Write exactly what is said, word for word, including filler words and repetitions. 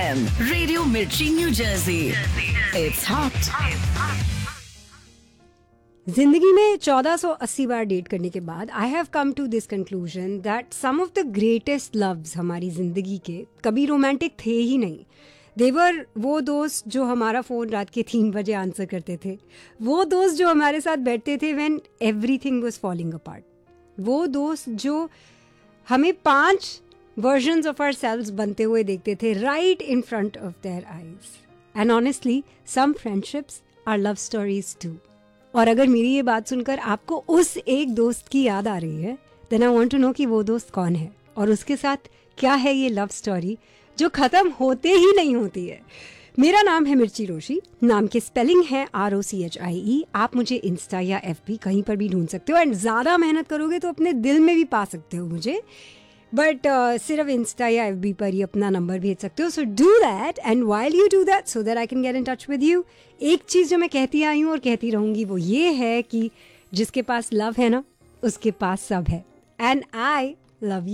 M radio मिर्ची new Jersey. It's hot. जिंदगी में चौदह सौ अस्सी बार डेट करने के बाद I have come to this conclusion that some of the greatest loves हमारी जिंदगी के कभी रोमांटिक थे ही नहीं। देवर वो दोस्त जो हमारा फ़ोन रात के तीन बजे आंसर करते थे, वो दोस्त जो हमारे साथ बैठते थे when everything was falling apart, वो दोस्त जो हमें पांच वर्जन्स ऑफ आवरसेल्व्स बनते हुए देखते थे right in front of their eyes. And honestly some friendships are love stories to. और अगर मेरी ये बात सुनकर आपको उस एक दोस्त की याद आ रही है, then I want to know कि वो दोस्त कौन है और उसके साथ क्या है ये लव स्टोरी जो खत्म होते ही नहीं होती है। मेरा नाम है मिर्ची रोशी, नाम की स्पेलिंग है R O C H I ई। आप मुझे इंस्टा या एफ बी कहीं पर भी ढूंढ सकते हो एंड ज़्यादा मेहनत करोगे तो अपने दिल में भी पा सकते हो मुझे, बट uh, सिर्फ इंस्टा या एफ बी पर ही अपना नंबर भेज सकते हो। So do that and while you do that so that I can get in touch with you. एक चीज़ जो मैं कहती आई हूँ और कहती रहूँगी वो ये है कि जिसके पास लव है ना, उसके पास सब है। And I love you.